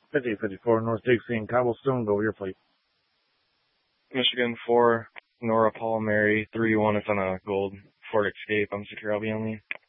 5054 North Dixie and Cobblestone, go over your plate. Michigan 4, Nora Paul Mary, 3-1 is on a gold Ford Escape. I'm secure, I'll be on lead.